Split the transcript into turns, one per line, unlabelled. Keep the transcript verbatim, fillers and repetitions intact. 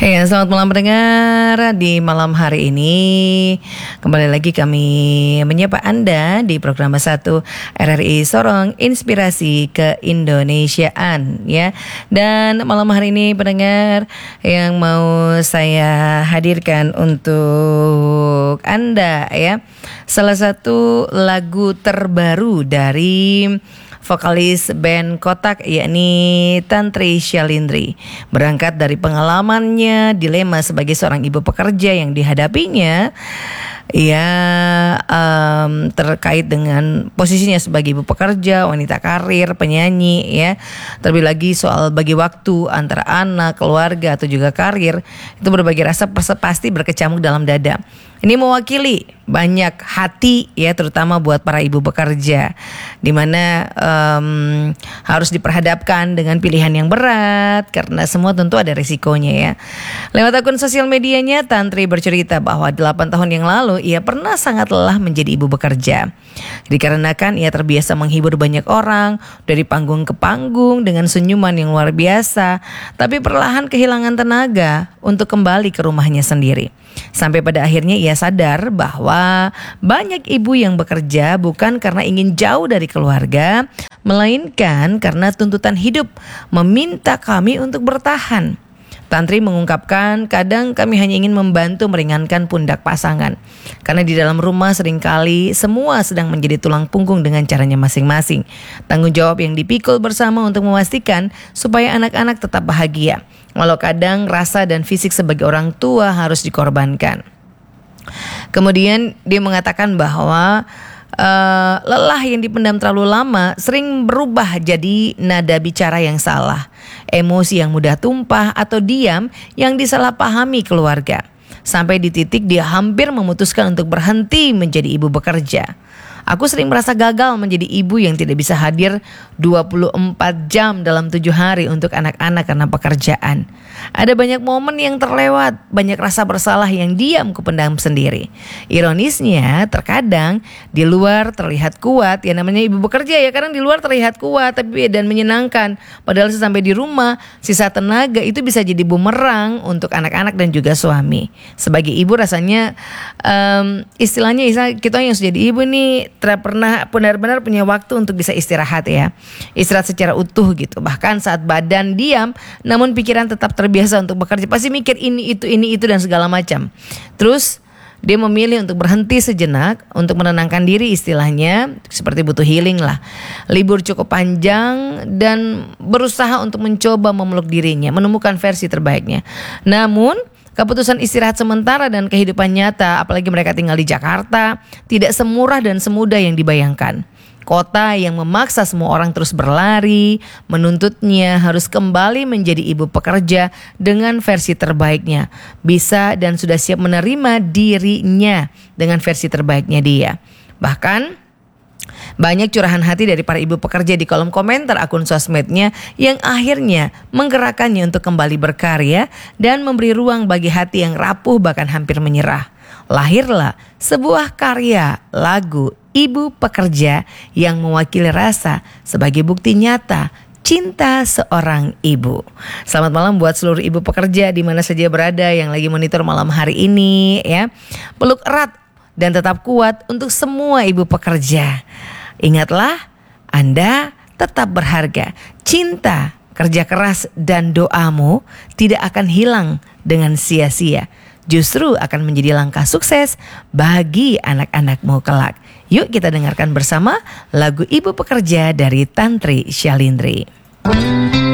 Hey, selamat malam pendengar. Di malam hari ini kembali lagi kami menyapa Anda di program satu R R I Sorong Inspirasi Keindonesiaan ya. Dan malam hari ini pendengar yang mau saya hadirkan untuk Anda ya, salah satu lagu terbaru dari vokalis band Kotak yakni Tantri Syalindri. Berangkat dari pengalamannya, dilema sebagai seorang ibu pekerja yang dihadapinya ya, um, terkait dengan posisinya sebagai ibu pekerja, wanita karir, penyanyi ya. Terlebih lagi soal bagi waktu antara anak, keluarga atau juga karir, itu berbagai rasa pasti berkecamuk dalam dada. Ini mewakili banyak hati ya, terutama buat para ibu bekerja, dimana um, harus diperhadapkan dengan pilihan yang berat karena semua tentu ada risikonya ya. Lewat akun sosial medianya, Tantri bercerita bahwa delapan tahun yang lalu ia pernah sangat lelah menjadi ibu bekerja. Dikarenakan ia terbiasa menghibur banyak orang dari panggung ke panggung dengan senyuman yang luar biasa, tapi perlahan kehilangan tenaga untuk kembali ke rumahnya sendiri. Sampai pada akhirnya ia sadar bahwa banyak ibu yang bekerja bukan karena ingin jauh dari keluarga, melainkan karena tuntutan hidup meminta kami untuk bertahan. Tantri mengungkapkan, kadang kami hanya ingin membantu meringankan pundak pasangan, karena di dalam rumah seringkali semua sedang menjadi tulang punggung dengan caranya masing-masing. Tanggung jawab yang dipikul bersama untuk memastikan supaya anak-anak tetap bahagia, walau kadang rasa dan fisik sebagai orang tua harus dikorbankan. Kemudian dia mengatakan bahwa Uh, lelah yang dipendam terlalu lama sering berubah jadi nada bicara yang salah, emosi yang mudah tumpah atau diam yang disalahpahami keluarga. Sampai di titik dia hampir memutuskan untuk berhenti menjadi ibu bekerja. Aku sering merasa gagal menjadi ibu yang tidak bisa hadir dua puluh empat jam dalam tujuh hari untuk anak-anak karena pekerjaan. Ada banyak momen yang terlewat, banyak rasa bersalah yang diam kupendam sendiri. Ironisnya terkadang di luar terlihat kuat, ya namanya ibu bekerja ya, kadang di luar terlihat kuat tapi dan menyenangkan. Padahal sampai di rumah sisa tenaga itu bisa jadi bumerang untuk anak-anak dan juga suami. Sebagai ibu rasanya um, istilahnya kita yang sudah jadi ibu nih tidak pernah benar-benar punya waktu untuk bisa istirahat ya. Istirahat secara utuh gitu. Bahkan saat badan diam namun pikiran tetap terbiasa untuk bekerja, pasti mikir ini itu ini itu dan segala macam. Terus dia memilih untuk berhenti sejenak untuk menenangkan diri, istilahnya seperti butuh healing lah. Libur cukup panjang dan berusaha untuk mencoba memeluk dirinya, menemukan versi terbaiknya. Namun keputusan istirahat sementara dan kehidupan nyata, apalagi mereka tinggal di Jakarta, tidak semurah dan semudah yang dibayangkan. Kota yang memaksa semua orang terus berlari, menuntutnya harus kembali menjadi ibu pekerja dengan versi terbaiknya. Bisa dan sudah siap menerima dirinya dengan versi terbaiknya dia. Bahkan banyak curahan hati dari para ibu pekerja di kolom komentar akun sosmednya yang akhirnya menggerakkannya untuk kembali berkarya dan memberi ruang bagi hati yang rapuh bahkan hampir menyerah. Lahirlah sebuah karya lagu Ibu Pekerja yang mewakili rasa sebagai bukti nyata cinta seorang ibu. Selamat malam buat seluruh ibu pekerja di mana saja berada yang lagi monitor malam hari ini ya. Peluk erat dan tetap kuat untuk semua ibu pekerja. Ingatlah, Anda tetap berharga. Cinta, kerja keras dan doamu tidak akan hilang dengan sia-sia. Justru akan menjadi langkah sukses bagi anak-anakmu kelak. Yuk kita dengarkan bersama lagu Ibu Pekerja dari Tantri Syalindri.